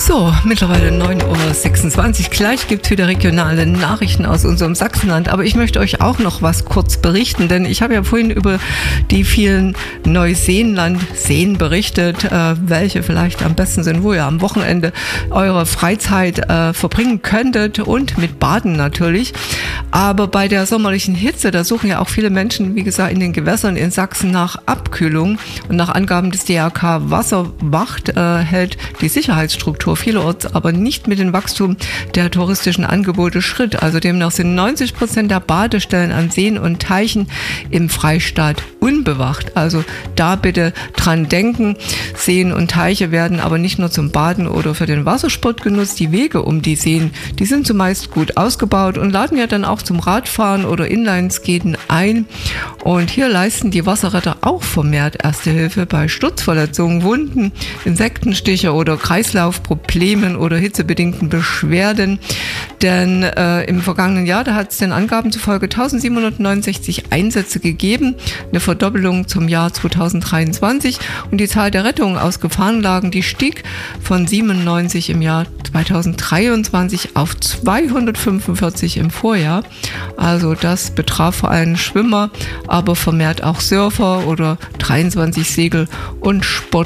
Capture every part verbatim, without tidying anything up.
So, mittlerweile neun Uhr sechsundzwanzig. Gleich gibt es wieder regionale Nachrichten aus unserem Sachsenland. Aber ich möchte euch auch noch was kurz berichten, denn ich habe ja vorhin über die vielen Neuseenland-Seen berichtet, äh, welche vielleicht am besten sind, wo ihr am Wochenende eure Freizeit äh, verbringen könntet und mit Baden natürlich. Aber bei der sommerlichen Hitze, da suchen ja auch viele Menschen, wie gesagt, in den Gewässern in Sachsen nach Abkühlung. Und nach Angaben des D R K Wasserwacht äh, hält die Sicherheitsstruktur vielerorts aber nicht mit dem Wachstum der touristischen Angebote Schritt. Also demnach sind neunzig Prozent der Badestellen an Seen und Teichen im Freistaat unbewacht. Also da bitte dran denken. Seen und Teiche werden aber nicht nur zum Baden oder für den Wassersport genutzt. Die Wege um die Seen, die sind zumeist gut ausgebaut und laden ja dann auch zum Radfahren oder Inlineskaten ein. Und hier leisten die Wasserretter auch vermehrt Erste Hilfe bei Sturzverletzungen, Wunden, Insektenstiche oder Kreislaufproblemen oder hitzebedingten Beschwerden. Denn äh, im vergangenen Jahr, da hat es den Angaben zufolge eintausendsiebenhundertneunundsechzig Einsätze gegeben, eine Verdoppelung zum Jahr zweitausenddreiundzwanzig. Und die Zahl der Rettungen aus Gefahrenlagen, die stieg von siebenundneunzig im Jahr zweitausenddreiundzwanzig auf zweihundertfünfundvierzig im Vorjahr. Also das betraf vor allem Schwimmer, aber vermehrt auch Surfer oder dreiundzwanzig Segel- und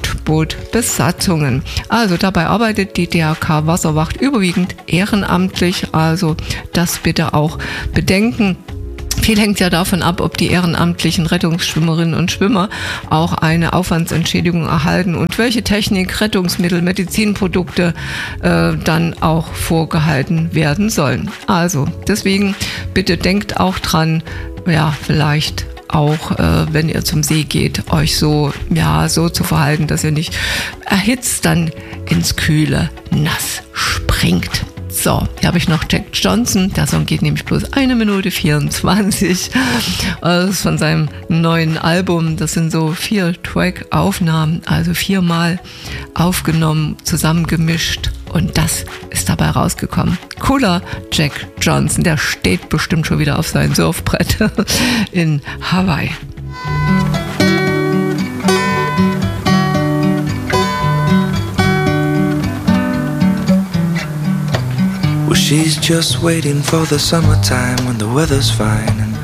Sportbootbesatzungen. Also dabei arbeitet die D R K Wasserwacht überwiegend ehrenamtlich, also das bitte auch bedenken. Viel hängt ja davon ab, ob die ehrenamtlichen Rettungsschwimmerinnen und Schwimmer auch eine Aufwandsentschädigung erhalten und welche Technik, Rettungsmittel, Medizinprodukte äh, dann auch vorgehalten werden sollen. Also deswegen bitte denkt auch dran, ja, vielleicht auch, äh, wenn ihr zum See geht, euch so, ja, so zu verhalten, dass ihr nicht erhitzt dann ins kühle Nass springt. So, hier habe ich noch Jack Johnson. Der Song geht nämlich bloß eine Minute vierundzwanzig. Das ist von seinem neuen Album. Das sind so vier Track-Aufnahmen, also viermal aufgenommen, zusammengemischt. Und das ist dabei rausgekommen. Cooler Jack Johnson, der steht bestimmt schon wieder auf seinem Surfbrett in Hawaii. Well, she's just waiting for the summertime when the weather's fine and